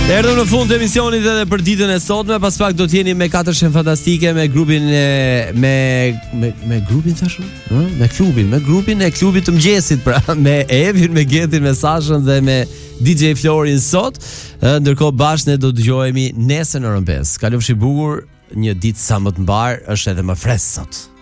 Erdhëm në fund të emisionit edhe për ditën e sotme. Pas pak do t'jeni me 4 shen fantastike me grupin me grupin thashun? Me grupin e klubit të mëngjesit, pra me Evin, me Getin, me Sashën dhe me DJ Florin sot. Ndërkohë bashkë ne do dëgjohemi nesër në orën 5. Kalofshi bukur, një ditë sa më të mbar, është edhe më freskë sot.